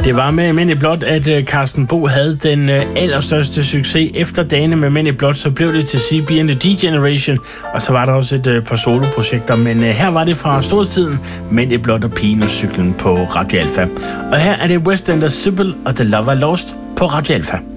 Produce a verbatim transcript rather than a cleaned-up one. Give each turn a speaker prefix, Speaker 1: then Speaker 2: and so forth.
Speaker 1: Det var med Men i Blåt, at Carsten Bo havde den allerstørste succes. Efter dagene med Men i Blåt, så blev det til C B and the D-Generation, og så var der også et par soloprojekter. Men her var det fra stortiden, Men i Blåt og Pigen og Cyklen på Radio Alfa. Og her er det West End og Sybil og The Lover Lost på Radio Alfa.